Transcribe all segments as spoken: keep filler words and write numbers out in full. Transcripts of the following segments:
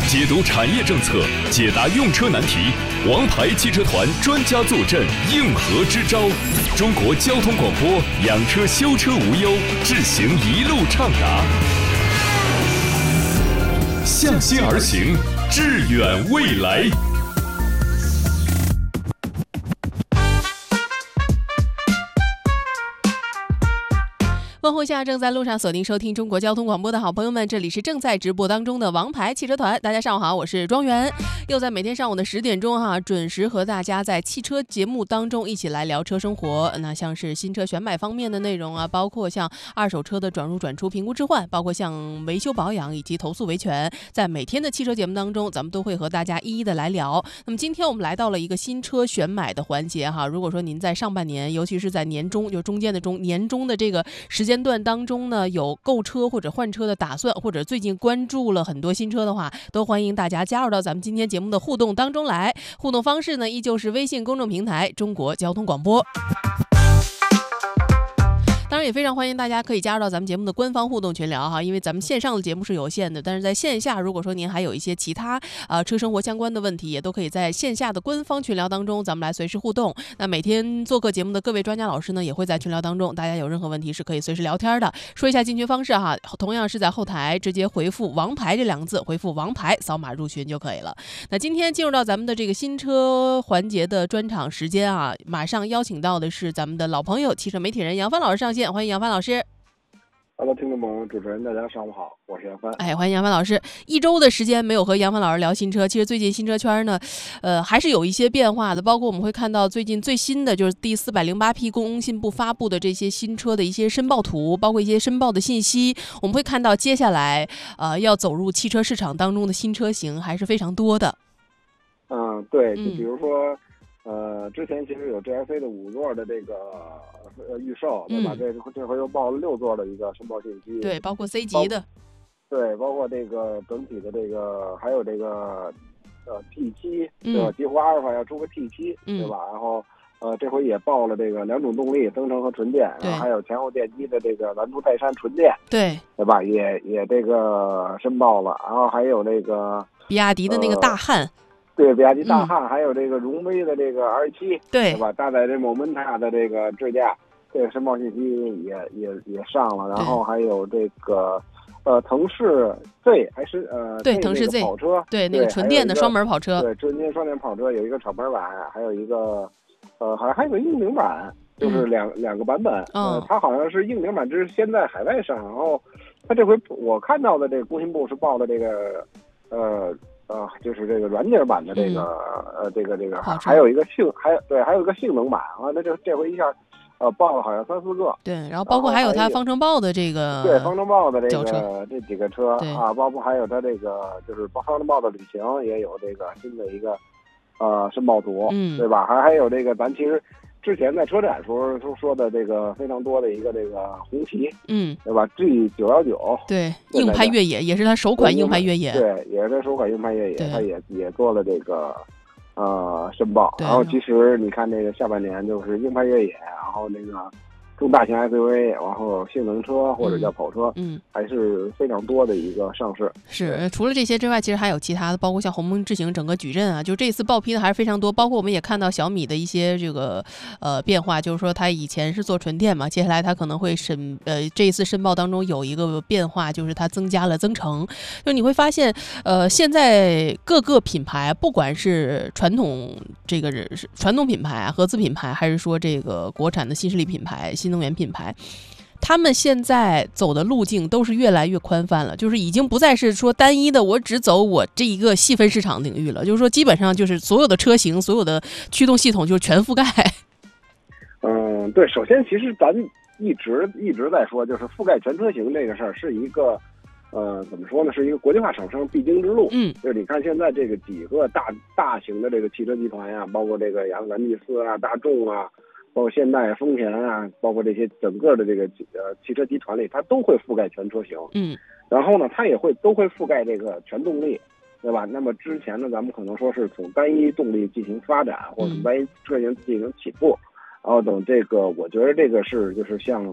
解读产业政策，解答用车难题。王牌汽车团专家坐镇，应和支招。中国交通广播，养车修车无忧，智行一路畅达。向心而行，致远未来。 问候下正在路上锁定收听中国交通广播的好朋友们，这里是正在直播当中的王牌汽车团。大家上午好，我是庄园，又在每天上午的十点钟哈、啊，准时和大家在汽车节目当中一起来聊车生活。那像是新车选买方面的内容啊，包括像二手车的转入转出、评估置换，包括像维修保养以及投诉维权，在每天的汽车节目当中，咱们都会和大家一一的来聊。那么今天我们来到了一个新车选买的环节哈，如果说您在上半年，尤其是在年中，就中间的中年中的这个时间段当中呢，有购车或者换车的打算，或者最近关注了很多新车的话，都欢迎大家加入到咱们今天节目的互动当中来。互动方式呢，依旧是微信公众平台中国交通广播。当然也非常欢迎大家可以加入到咱们节目的官方互动群聊哈，因为咱们线上的节目是有限的，但是在线下，如果说您还有一些其他呃车生活相关的问题，也都可以在线下的官方群聊当中，咱们来随时互动。那每天做客节目的各位专家老师呢，也会在群聊当中，大家有任何问题是可以随时聊天的。说一下进群方式哈，同样是在后台直接回复王牌这两个字，回复王牌扫码入群就可以了。那今天进入到咱们的这个新车环节的专场时间啊，马上邀请到的是咱们的老朋友汽车媒体人杨帆老师上线，欢迎杨帆老师。 Hello， 听众朋友，主持人大家上午好，我是杨帆。 哎，欢迎杨帆老师。一周的时间没有和杨帆老师聊新车，其实最近新车圈呢，呃，还是有一些变化的。包括我们会看到最近最新的就是第四百零八批工信部发布的这些新车的一些申报图，包括一些申报的信息。我们会看到接下来呃要走入汽车市场当中的新车型还是非常多的。 嗯，对，就比如说。嗯呃，之前其实有 G S C 的五座的这个呃预售，对吧？嗯、这这回又报了六座的一个申报信息， 对，包括 C 级的， 对，包括这个整体的这个，还有这个呃 T 七，对吧？极狐阿尔法要出个 T 七，嗯、对吧？然后呃这回也报了这个两种动力，增程和纯电，然后还有前后电机的这个蓝图泰山纯电， 对， 对吧？也也这个申报了，然后还有这个比亚迪的那个大汉。呃对，比亚迪大汉、嗯、还有这个荣威的这个 R 七， 对， 对吧？搭载这 Momenta 的这个智驾，这个申报信息也也也上了，然后还有这个呃腾势 Z 还是呃对腾势 Z 跑车， 对那个纯电的双门跑车， 对纯电双电跑车有一个敞篷版，还有一个呃还还有个硬顶版，就是两、嗯、两个版本， 嗯、 呃，它好像是硬顶版，这是先在海外上，然后它这回我看到的这个工信部是报的这个呃。呃，就是这个软件版的这个、嗯、呃，这个这个，还有一个性，还对，还有一个性能版啊，那这这回一下，呃，报了好像三四个。 对，然后包括还有它方程豹的这个， 对，方程豹的这个这几个车啊，包括还有它这个就是方程豹的旅行也有这个新的一个呃申报图， 嗯， 对吧？还还有这个咱其实。之前在车展时候都说的这个非常多的一个这个红旗， 嗯， 对吧 ？G 九幺九， 对，硬派越野也是它首款硬派越野， 对，也是它首款硬派越野，它也也做了这个呃申报。然后其实你看这个下半年就是硬派越野，然后那个中大型 S U V， 然后性能车或者叫跑车， 嗯， 还是非常多的一个上市。 是，除了这些之外，其实还有其他的，包括像鸿蒙智行整个矩阵啊，就这次报批的还是非常多。包括我们也看到小米的一些这个呃变化，就是说它以前是做纯电嘛，接下来它可能会申呃这一次申报当中有一个变化，就是它增加了增程。就你会发现，呃，现在各个品牌，不管是传统这个是传统品牌啊、合资品牌，还是说这个国产的新势力品牌。新能源品牌，他们现在走的路径都是越来越宽泛了，就是已经不再是说单一的，我只走我这一个细分市场领域了，就是说基本上就是所有的车型、所有的驱动系统就是全覆盖。 嗯，对，首先其实咱一直一直在说，就是覆盖全车型这个事儿是一个。呃，怎么说呢？是一个国际化厂商必经之路。 嗯， 就是你看现在这个几个大大型的这个汽车集团呀，包括这个雅兰蒂斯啊、大众啊。包括现代、丰田啊，包括这些整个的这个呃汽车集团里，它都会覆盖全车型。 嗯， 然后呢，它也会都会覆盖这个全动力，对吧？那么之前呢，咱们可能说是从单一动力进行发展，或者从单一车型进行起步，然后等这个，我觉得这个是就是像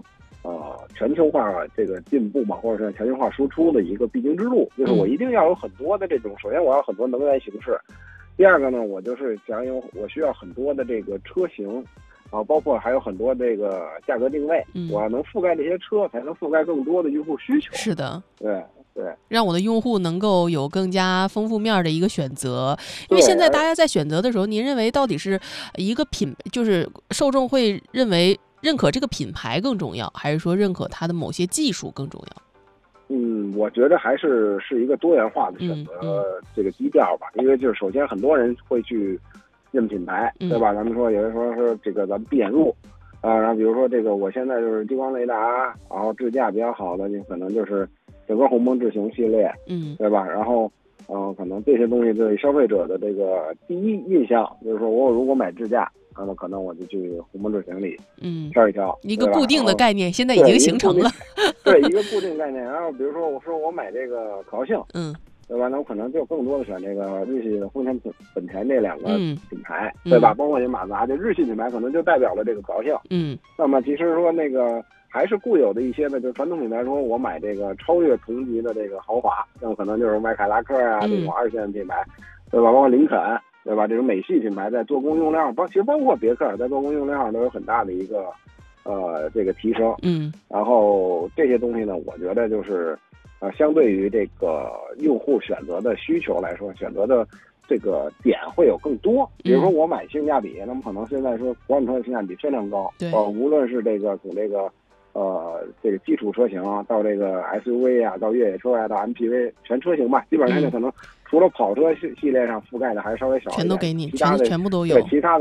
呃全球化这个进步嘛，或者是全球化输出的一个必经之路。就是我一定要有很多的这种，首先我要很多能源形式，第二个呢，我就是想有我需要很多的这个车型。啊，包括还有很多这个价格定位，嗯、我要能覆盖这些车，才能覆盖更多的用户需求。 是的， 对对， 让我的用户能够有更加丰富面的一个选择。因为现在大家在选择的时候，您认为到底是一个品，就是受众会认为认可这个品牌更重要，还是说认可它的某些技术更重要？ 嗯，我觉得还是是一个多元化的选择、嗯嗯、这个基调吧。因为就是首先很多人会去认品牌，对吧？咱们说有人说是这个咱们闭眼入啊，然后比如说这个我现在就是激光雷达，然后智驾比较好的，你可能就是整个鸿蒙智行系列，嗯，对吧？然后嗯、呃，可能这些东西对消费者的这个第一印象就是说，我如果买智驾，那么可能我就去鸿蒙智行里嗯挑一挑， 一个固定的概念现在已经形成了， 对，一个固定概念。然后比如说我说我买这个可靠性，嗯。对吧？那我可能就更多的选这个日系的丰田、本田这两个品牌，嗯、对吧？包括你马自达，就日系品牌可能就代表了这个可靠性。嗯。那么其实说那个还是固有的一些呢，就传统品牌说，我买这个超越同级的这个豪华，那么可能就是买凯拉克啊、嗯、这种二线品牌，对吧？包括林肯，对吧？这种美系品牌在做工用料，包其实包括别克在做工用料上都有很大的一个呃这个提升。嗯。然后这些东西呢，我觉得就是。呃，相对于这个用户选择的需求来说，选择的这个点会有更多。比如说我买性价比，嗯、那么可能现在说国产车的性价比非常高，对，呃，无论是这个从这个呃这个基础车型啊，到这个 S U V 啊，到越野车啊，到 M P V 全车型吧，基本上就可能除了跑车系系列上覆盖的还是稍微少一点， 全都给你， 其他的全部都有， 对其他的。